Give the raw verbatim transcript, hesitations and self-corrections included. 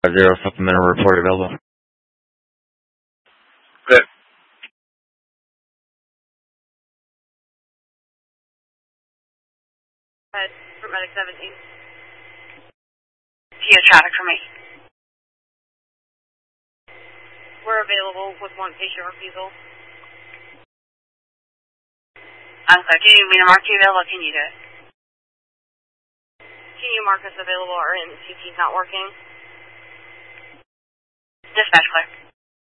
Zero supplemental report available. Good. Head for Medic seventeen. Geo traffic for me. We're available with one patient refusal. I'm sorry, do you need me to mark you available or can you do it? Can you mark us available or in C T's not working? Dispatch clear.